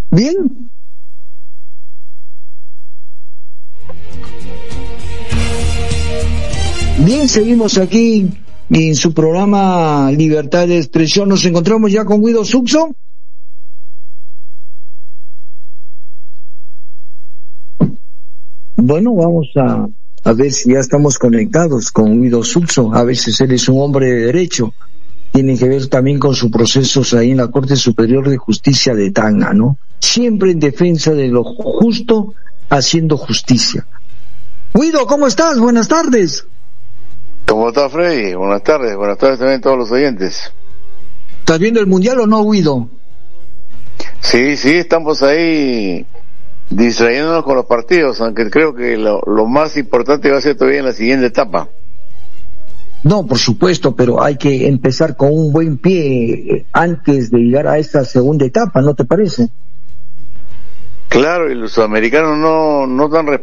Bien. Bien, seguimos aquí en su programa Libertad de Expresión. Nos encontramos ya con Guido Suxo. Bueno, vamos a ver si ya estamos conectados con Guido Suxo. A veces él es un hombre de derecho. Tiene que ver también con sus procesos ahí en la Corte Superior de Justicia de Tacna, ¿no? Siempre en defensa de lo justo, haciendo justicia. Guido, ¿cómo estás? Buenas tardes. ¿Cómo está, Freddy? Buenas tardes también a todos los oyentes. ¿Estás viendo el Mundial o no, Guido? Sí, estamos ahí distrayéndonos con los partidos, aunque creo que lo más importante va a ser todavía en la siguiente etapa. No, por supuesto, pero hay que empezar con un buen pie antes de llegar a esta segunda etapa, ¿no te parece? Claro, y los sudamericanos no tan